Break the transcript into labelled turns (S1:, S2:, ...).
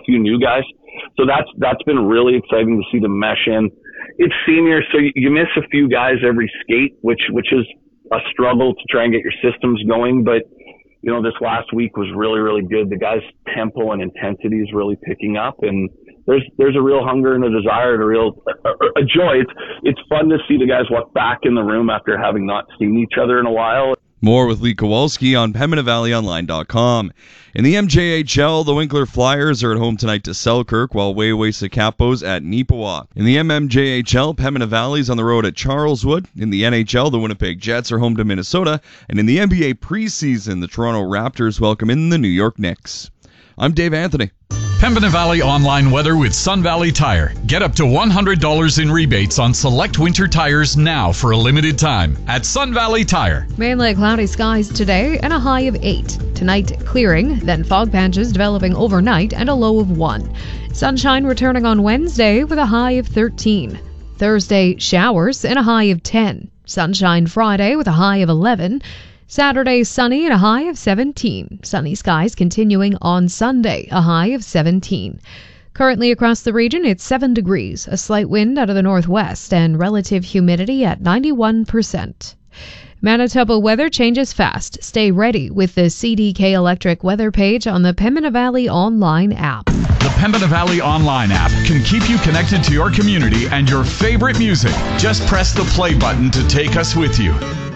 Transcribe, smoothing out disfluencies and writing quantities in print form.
S1: few new guys. So that's been really exciting to see them mesh in. It's seniors, so you miss a few guys every skate, which is a struggle to try and get your systems going. But, you know, this last week was really, really good. The guys' tempo and intensity is really picking up, and there's a real hunger and a desire and a joy. It's fun to see the guys walk back in the room after having not seen each other in a while.
S2: More with Lee Kowalski on PembinaValleyOnline.com. In the MJHL, the Winkler Flyers are at home tonight to Selkirk, while Waiwasa Capos at Neepawa. In the MMJHL, Pembina Valley's on the road at Charleswood. In the NHL, the Winnipeg Jets are home to Minnesota. And in the NBA preseason, the Toronto Raptors welcome in the New York Knicks. I'm Dave Anthony.
S3: Pembina Valley online weather with Sun Valley Tire. Get up to $100 in rebates on select winter tires now for a limited time at Sun Valley Tire.
S4: Mainly cloudy skies today and a high of 8. Tonight, clearing, then fog patches developing overnight and a low of 1. Sunshine returning on Wednesday with a high of 13. Thursday, showers and a high of 10. Sunshine Friday with a high of 11. Saturday, sunny and a high of 17. Sunny skies continuing on Sunday, a high of 17. Currently across the region, it's 7 degrees, a slight wind out of the northwest, and relative humidity at 91%. Manitoba weather changes fast. Stay ready with the CDK Electric weather page on the Pembina Valley Online app.
S3: The Pembina Valley Online app can keep you connected to your community and your favorite music. Just press the play button to take us with you.